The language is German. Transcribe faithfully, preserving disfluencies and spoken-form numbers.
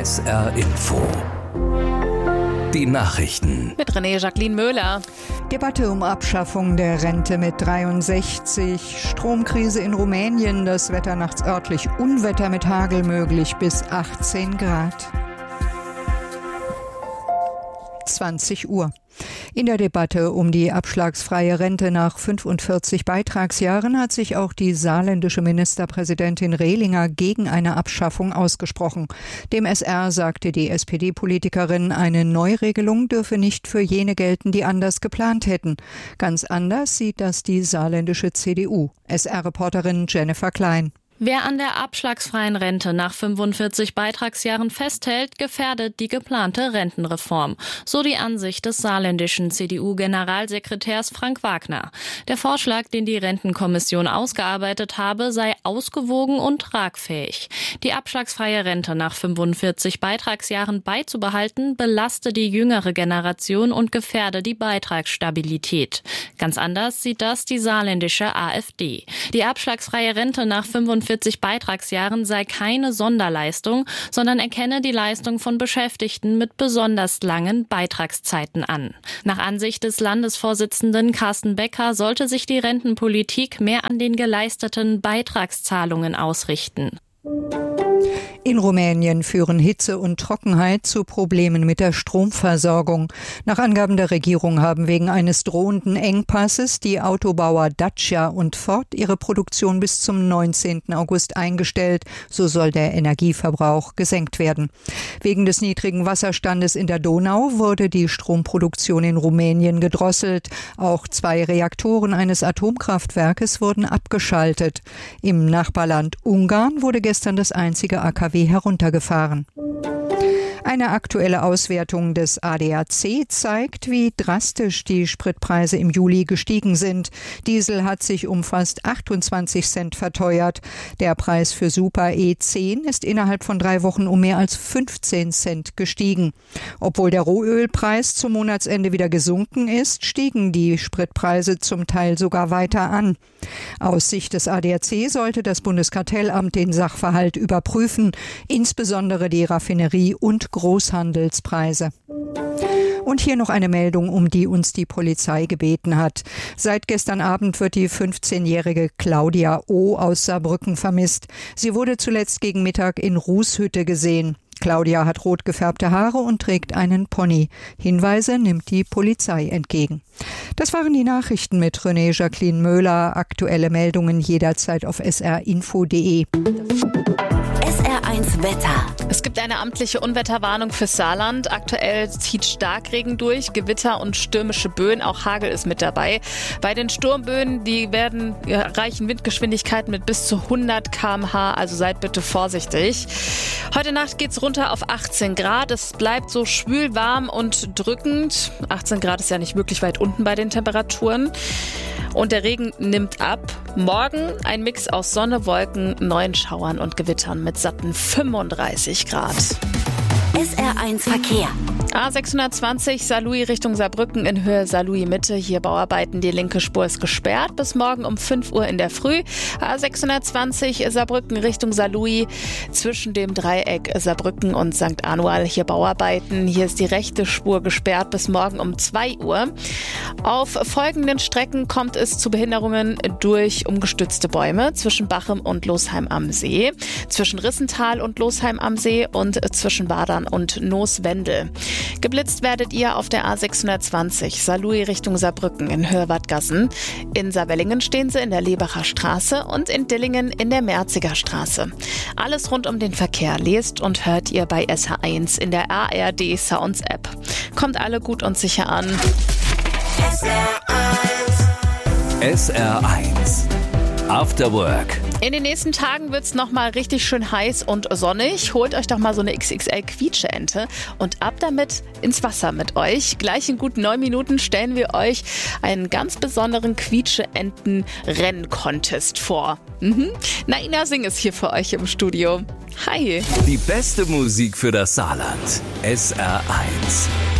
S R Info. Die Nachrichten. Mit René Jacqueline Möhler. Debatte um Abschaffung der Rente mit dreiundsechzig. Stromkrise in Rumänien. Das Wetter nachts örtlich. Unwetter mit Hagel möglich bis achtzehn Grad. zwanzig Uhr. In der Debatte um die abschlagsfreie Rente nach fünfundvierzig Beitragsjahren hat sich auch die saarländische Ministerpräsidentin Rehlinger gegen eine Abschaffung ausgesprochen. Dem S R sagte die S P D-Politikerin, eine Neuregelung dürfe nicht für jene gelten, die anders geplant hätten. Ganz anders sieht das die saarländische C D U. S R-Reporterin Jennifer Klein. Wer an der abschlagsfreien Rente nach fünfundvierzig Beitragsjahren festhält, gefährdet die geplante Rentenreform. So die Ansicht des saarländischen C D U-Generalsekretärs Frank Wagner. Der Vorschlag, den die Rentenkommission ausgearbeitet habe, sei ausgewogen und tragfähig. Die abschlagsfreie Rente nach fünfundvierzig Beitragsjahren beizubehalten, belaste die jüngere Generation und gefährde die Beitragsstabilität. Ganz anders sieht das die saarländische A f D. Die abschlagsfreie Rente nach fünfundvierzig Beitragsjahren sei keine Sonderleistung, sondern erkenne die Leistung von Beschäftigten mit besonders langen Beitragszeiten an. Nach Ansicht des Landesvorsitzenden Carsten Becker sollte sich die Rentenpolitik mehr an den geleisteten Beitragszahlungen ausrichten. In Rumänien führen Hitze und Trockenheit zu Problemen mit der Stromversorgung. Nach Angaben der Regierung haben wegen eines drohenden Engpasses die Autobauer Dacia und Ford ihre Produktion bis zum neunzehnten August eingestellt. So soll der Energieverbrauch gesenkt werden. Wegen des niedrigen Wasserstandes in der Donau wurde die Stromproduktion in Rumänien gedrosselt. Auch zwei Reaktoren eines Atomkraftwerkes wurden abgeschaltet. Im Nachbarland Ungarn wurde gestern das einzige A K W heruntergefahren. Eine aktuelle Auswertung des A D A C zeigt, wie drastisch die Spritpreise im Juli gestiegen sind. Diesel hat sich um fast achtundzwanzig Cent verteuert. Der Preis für Super E zehn ist innerhalb von drei Wochen um mehr als fünfzehn Cent gestiegen. Obwohl der Rohölpreis zum Monatsende wieder gesunken ist, stiegen die Spritpreise zum Teil sogar weiter an. Aus Sicht des A D A C sollte das Bundeskartellamt den Sachverhalt überprüfen, insbesondere die Raffinerie- und Großhandelspreise. Und hier noch eine Meldung, um die uns die Polizei gebeten hat. Seit gestern Abend wird die fünfzehnjährige Claudia O. aus Saarbrücken vermisst. Sie wurde zuletzt gegen Mittag in Rußhütte gesehen. Claudia hat rot gefärbte Haare und trägt einen Pony. Hinweise nimmt die Polizei entgegen. Das waren die Nachrichten mit René Jacqueline Möhler. Aktuelle Meldungen jederzeit auf s r info punkt d e. S R eins Wetter. Es gibt eine amtliche Unwetterwarnung für Saarland. Aktuell zieht Starkregen durch, Gewitter und stürmische Böen. Auch Hagel ist mit dabei. Bei den Sturmböen, die werden erreichen Windgeschwindigkeiten mit bis zu hundert Kilometer pro Stunde. Also seid bitte vorsichtig. Heute Nacht geht's runter auf achtzehn Grad. Es bleibt so schwül, warm und drückend. achtzehn Grad ist ja nicht wirklich weit unten bei den Temperaturen. Und der Regen nimmt ab. Morgen ein Mix aus Sonne, Wolken, neuen Schauern und Gewittern mit satten fünfunddreißig Grad. S R eins Verkehr. A sechshundertzwanzig Saarlouis Richtung Saarbrücken in Höhe Saarlouis Mitte. Hier Bauarbeiten, die linke Spur ist gesperrt bis morgen um fünf Uhr in der Früh. A sechshundertzwanzig Saarbrücken Richtung Saarlouis zwischen dem Dreieck Saarbrücken und Sankt Anual. Hier Bauarbeiten. Hier ist die rechte Spur gesperrt bis morgen um zwei Uhr. Auf folgenden Strecken kommt es zu Behinderungen durch umgestützte Bäume zwischen Bachem und Losheim am See, zwischen Rissental und Losheim am See und zwischen Wadern und Nooswendel. Geblitzt werdet ihr auf der A sechshundertzwanzig Saarlouis Richtung Saarbrücken in Höhe-Wadgassen. In Saarwellingen stehen sie in der Lebacher Straße und in Dillingen in der Merziger Straße. Alles rund um den Verkehr lest und hört ihr bei S H eins in der A R D Sounds App. Kommt alle gut und sicher an. S R eins. S R eins. After Work. In den nächsten Tagen wird's noch mal richtig schön heiß und sonnig. Holt euch doch mal so eine X X L Quietscheente und ab damit ins Wasser mit euch. Gleich in gut neun Minuten stellen wir euch einen ganz besonderen Quietscheenten-Renn-Contest vor. Mhm. Naina Singh ist hier für euch im Studio. Hi. Die beste Musik für das Saarland. S R eins.